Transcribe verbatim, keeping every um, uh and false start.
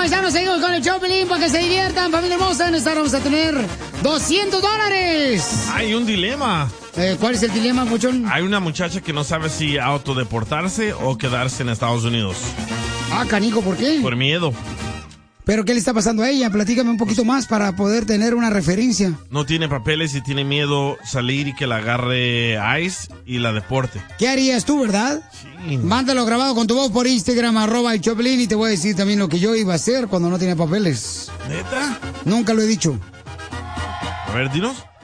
paisanos, seguimos con el Choplin para que se diviertan. Familia hermosa, en esta hora vamos a tener doscientos dólares. Hay un dilema. Eh, ¿Cuál es el dilema, muchón? Hay una muchacha que no sabe si autodeportarse o quedarse en Estados Unidos. Ah, canijo, ¿por qué? Por miedo. ¿Pero qué le está pasando a ella? Platícame un poquito más para poder tener una referencia. No tiene papeles y tiene miedo salir y que la agarre ICE y la deporte. ¿Qué harías tú, verdad? Sí. Mándalo grabado con tu voz por Instagram, arroba el Choplin, y te voy a decir también lo que yo iba a hacer cuando no tenía papeles. ¿Neta? Nunca lo he dicho. A ver, dinos.